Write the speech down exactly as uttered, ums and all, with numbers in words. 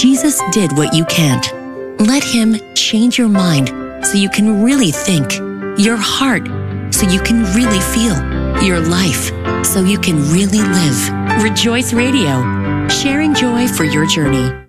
Jesus did what you can't. Let Him change your mind so you can really think, your heart so you can really feel, your life so you can really live. Rejoice Radio, sharing joy for your journey.